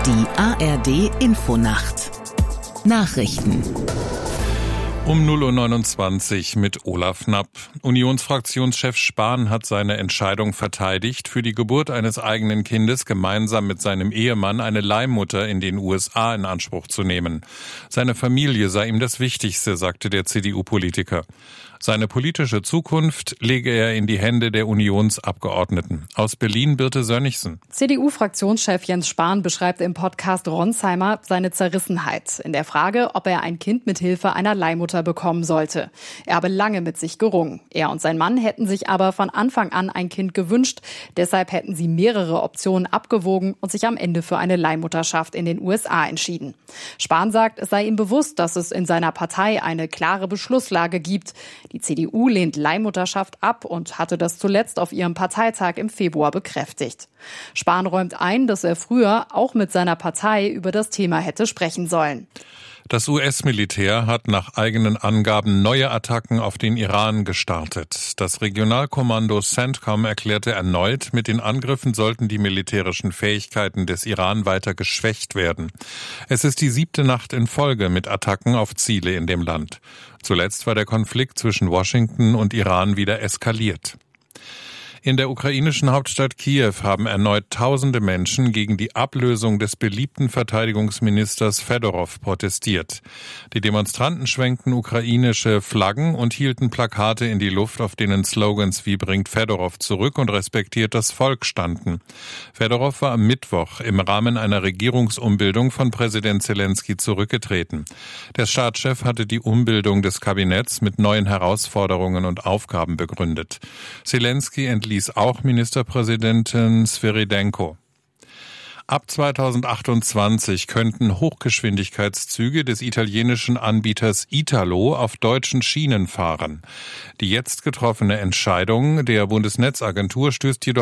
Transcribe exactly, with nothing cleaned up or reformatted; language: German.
Die A R D-Infonacht Nachrichten Um null Uhr neunundzwanzig mit Olaf Knapp. Unionsfraktionschef Spahn hat seine Entscheidung verteidigt, für die Geburt eines eigenen Kindes gemeinsam mit seinem Ehemann eine Leihmutter in den U S A in Anspruch zu nehmen. Seine Familie sei ihm das Wichtigste, sagte der C D U-Politiker. Seine politische Zukunft lege er in die Hände der Unionsabgeordneten. Aus Berlin Birte Sönnigsen. C D U-Fraktionschef Jens Spahn beschreibt im Podcast Ronsheimer seine Zerrissenheit in der Frage, ob er ein Kind mit Hilfe einer Leihmutter bekommen sollte. Er habe lange mit sich gerungen. Er und sein Mann hätten sich aber von Anfang an ein Kind gewünscht. Deshalb hätten sie mehrere Optionen abgewogen und sich am Ende für eine Leihmutterschaft in den U S A entschieden. Spahn sagt, es sei ihm bewusst, dass es in seiner Partei eine klare Beschlusslage gibt. Die C D U lehnt Leihmutterschaft ab und hatte das zuletzt auf ihrem Parteitag im Februar bekräftigt. Spahn räumt ein, dass er früher auch mit seiner Partei über das Thema hätte sprechen sollen. Das U S-Militär hat nach eigenen Angaben neue Attacken auf den Iran gestartet. Das Regionalkommando CENTCOM erklärte erneut, mit den Angriffen sollten die militärischen Fähigkeiten des Iran weiter geschwächt werden. Es ist die siebte Nacht in Folge mit Attacken auf Ziele in dem Land. Zuletzt war der Konflikt zwischen Washington und Iran wieder eskaliert. In der ukrainischen Hauptstadt Kiew haben erneut tausende Menschen gegen die Ablösung des beliebten Verteidigungsministers Fedorov protestiert. Die Demonstranten schwenkten ukrainische Flaggen und hielten Plakate in die Luft, auf denen Slogans wie "Bringt Fedorov zurück" und "Respektiert das Volk" standen. Fedorov war am Mittwoch im Rahmen einer Regierungsumbildung von Präsident Zelensky zurückgetreten. Der Staatschef hatte die Umbildung des Kabinetts mit neuen Herausforderungen und Aufgaben begründet. Zelensky entließ auch Ministerpräsidentin Sviridenko. Ab zweitausendachtundzwanzig könnten Hochgeschwindigkeitszüge des italienischen Anbieters Italo auf deutschen Schienen fahren. Die jetzt getroffene Entscheidung der Bundesnetzagentur stößt jedoch